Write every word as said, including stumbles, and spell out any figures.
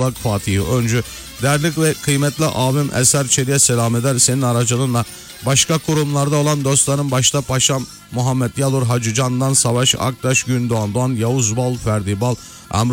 Çolak Fatih Öncü. Değerli ve kıymetli abim Eser Çelik'e selam eder. Senin aracılığınla başka kurumlarda olan dostlarım başta Paşam Muhammed Yalur, Hacı Candan Savaş, Aktaş Gündoğan Doğan, Yavuz Bal, Ferdi Bal, Emrah